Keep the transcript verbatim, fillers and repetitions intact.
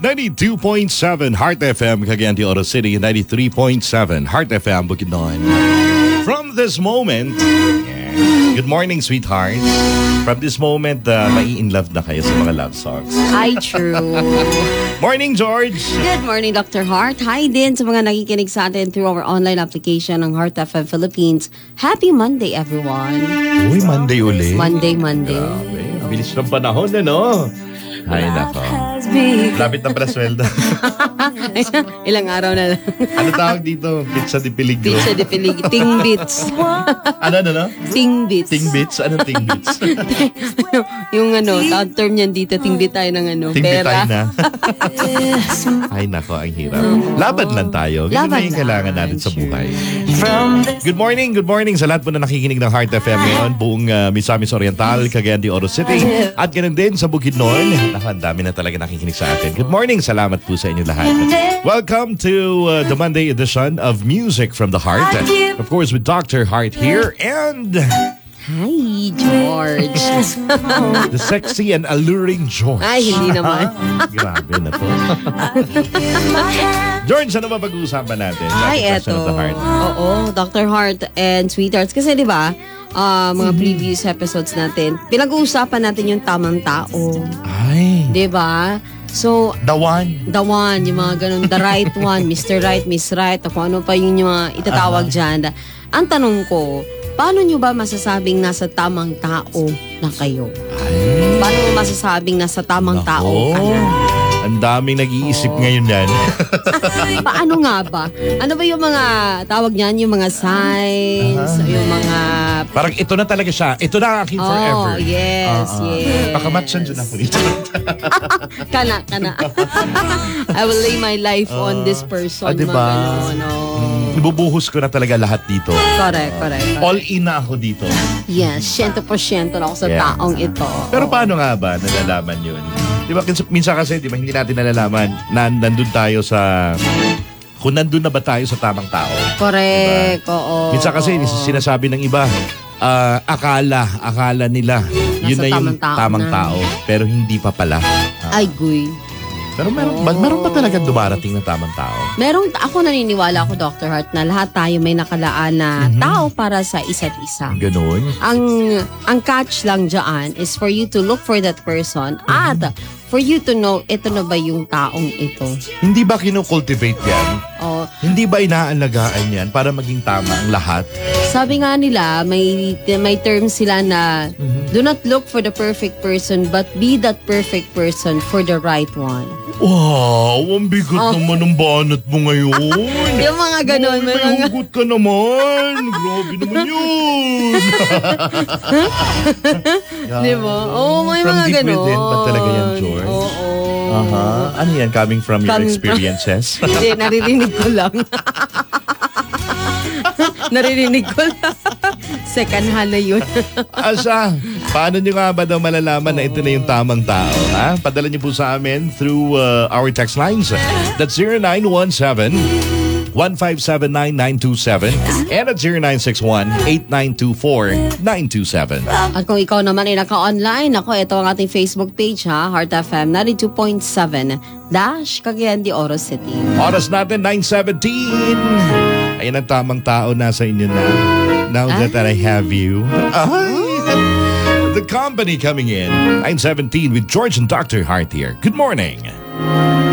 ninety-two point seven Heart F M, Cagayan de Oro City, ninety-three point seven Heart F M, Bukidnon. From this moment, yeah, good morning, sweetheart. From this moment, uh, mai-in love na kayo sa mga love songs. Hi, true. Morning, George. Good morning, Doctor Heart. Hi din sa mga nakikinig sa atin through our online application ng Heart F M Philippines. Happy Monday, everyone. Uy, Monday uli. Monday, Monday. Grabe, bilis ng panahon, ano? Ay, nako. Lapit na pala sweldo. Ilang araw na lang. Ano tawag dito? Pizza de peligro. Pizza de peligro. Ting bits. Ano, ano, ano? Ting bits. Ting bits? Ano ting bits? Yung ano, tawag term niyan dito, ting bit tayo ng ano, ting pera. na. Ay, nako, ang hirap. Laban lang tayo. Ganun Laban na yung kailangan lang. natin sa buhay. Good morning, good morning sa lahat po na nakikinig ng Heart F M ngayon. Buong uh, Misamis Oriental, Cagayan de Oro City. At ganun din sa Bukidnon. Naku, ang dami na talaga nakikinig sa atin. Good morning, salamat po sa inyo lahat. Welcome to uh, the Monday edition of Music from the Heart. Of course, with Doctor Heart here and Hi, George. the sexy and alluring George. Ay, hindi naman. Grabe na to. George, ano ba pag-uusapan natin? Ay, Question eto. of the Heart. Oo, Doctor Heart and Sweethearts. Kasi di ba, ah, mga previous episodes natin, pinag-uusapan natin yung tamang tao. Ay, Di ba? So, the one. the one, yung mga ganun, the right one, Mister Right, Miss Right, o kung ano pa yung mga itatawag dyan. Ang tanong ko, paano nyo ba masasabing nasa tamang tao na kayo? Ay, Paano mo masasabing nasa tamang nako. tao ka na? Ang daming nag-iisip Oh. ngayon yan. Paano nga ba? Ano ba yung mga tawag niyan, yung mga signs, yung mga... Parang ito na talaga siya. Ito na ang aking forever. Oh, yes, Ah, ah. yes. Baka matchan dyan ako dito. Kana, kana. I will lay my life on this person. Ah, diba? Mga ganun, oh. Ibubuhos ko na talaga lahat dito. Correct, correct. correct. All in na ako dito. Yes, one hundred percent na ako sa Yeah. taong ito. Pero paano nga ba nalalaman yun? Di ba, kins- minsan kasi, di ba, hindi natin nalalaman na nandun tayo sa... Kung nandun na ba tayo sa tamang tao. Correct, oo. Minsan kasi, oo. sinasabi ng iba, ah, akala, akala nila, yun Nasa na yung tamang tao tamang na. tao. Pero hindi pa pala. Ah, Ay, guy. pero meron, ba, meron ba talaga dumarating na tamang tao? Merong, ako naniniwala ako, Doctor Hart, na lahat tayo may nakalaan na Mhm. tao para sa isa't isa. Ganon? Ang ang catch lang dyan is for you to look for that person at for you to know ito na ba yung taong ito. Hindi ba kinocultivate yan? O, Hindi ba inaalagaan yan para maging tama ang lahat? sabi nga nila, may may term sila na do not look for the perfect person but be that perfect person for the right one. Wow, ang bigat Oh. naman ng banat mo ngayon. Yung mga ganon, may May mga... hugot ka naman. Grabe naman yun. Di ba? Oo, may From mga deep ganon. within ba talaga yan, George? Oo. Aha. Ano yan? Coming from your Coming from- experiences? Hindi, naririnig ko lang. naririnig ko lang. Second hand na yun. Asa, paano nyo nga ba daw malalaman na ito na yung tamang tao? Ha? Padala nyo po sa amin through uh, our text lines. That's zero nine one seven, one five seven nine, nine two seven and at zero nine six one, eight nine two four, nine two seven. At kung ikaw naman ay naka-online, ako, ito ang ating Facebook page, ha? Heart F M ninety-two point seven Dash, Cagayan de Oro City. Oras natin, nine seventeen. Ayun ang tamang tao nasa inyo na. Now that I have you. Ay! The company coming in. nine seventeen with George and Doctor Hart here. Good morning.